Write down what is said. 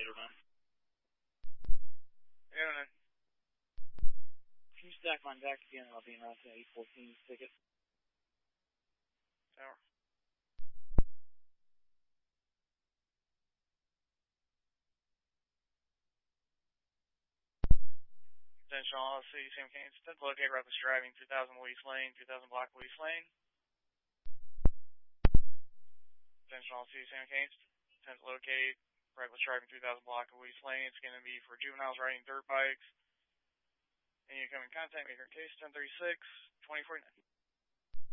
man. Yeah, man. Can you stack mine back again and I'll be in route to 814 ticket? Tower. Attention all LC, Sam Keynes. 10th locate reckless driving, 3000 Louise Lane, 2000 block Louise Lane. Attention all LC, Sam Keynes. 10th locate reckless driving, 3000 block Louise Lane. It's going to be for juveniles riding dirt bikes. And you come in contact, make your case, 1036, 2049.